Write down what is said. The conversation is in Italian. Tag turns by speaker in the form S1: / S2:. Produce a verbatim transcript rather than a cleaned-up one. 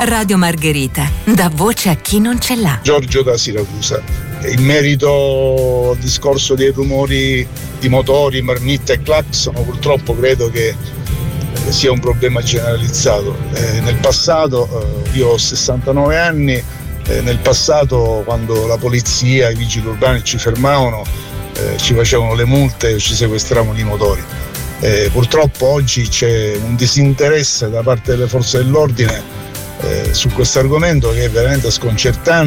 S1: Radio Margherita dà voce a chi non ce l'ha.
S2: Giorgio da Siracusa. In merito al discorso dei rumori di motori, marmitta e clacson, purtroppo credo che sia un problema generalizzato. Eh, nel passato, eh, io ho sessantanove anni, eh, nel passato quando la polizia, i vigili urbani ci fermavano, eh, ci facevano le multe, ci sequestravano i motori. Eh, purtroppo oggi c'è un disinteresse da parte delle forze dell'ordine eh, su questo argomento che è veramente sconcertante.